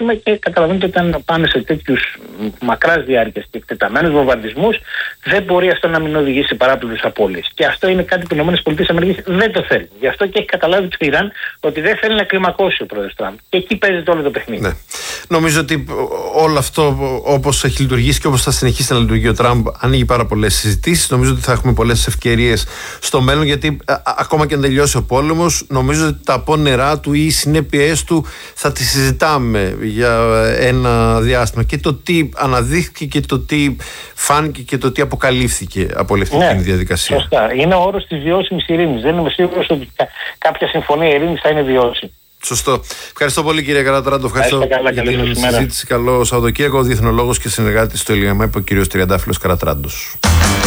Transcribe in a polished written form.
διάστημα και καταλαβαίνετε ότι όταν πάνε σε τέτοιους μακράς διάρκειας και εκτεταμένους βομβαρδισμούς, δεν μπορεί αυτό να μην οδηγήσει σε παράπλευρες απώλειες. Και αυτό είναι κάτι που οι ΗΠΑ δεν το θέλουν. Γι' αυτό και έχει καταλάβει το Ιράν ότι δεν θέλει να κλιμακώσει ο πρόεδρος Τραμπ. Και εκεί παίζεται όλο το παιχνίδι. Ναι. Νομίζω ότι όλο αυτό, όπως έχει λειτουργήσει και όπως θα συνεχίσει να λειτουργεί ο Τραμπ, ανοίγει πάρα πολλές συζητήσεις. Νομίζω ότι θα έχουμε πολλές ευκαιρίες στο μέλλον, γιατί ακόμα και αν τελειώσει ο πόλεμος, νομίζω ότι τα απόνερά του ή οι συνέπειές του θα τις συζητάμε για ένα διάστημα. Και το τι αναδείχθηκε και το τι φάνηκε και το τι αποκαλύφθηκε από όλη αυτή τη διαδικασία. Σωστά. Είναι ο όρος της βιώσιμης ειρήνης. Δεν είμαι σίγουρος ότι κάποια συμφωνία ειρήνης θα είναι βιώσιμη. Σωστό. Ευχαριστώ πολύ, κύριε Καρατράντο. Ευχαριστώ για την συζήτηση. Καλό Σαββατοκύριακο. Ο διεθνολόγος και συνεργάτης του Ελιαμέπ, ο κύριος Τριαντάφυλλος Καρατράντος.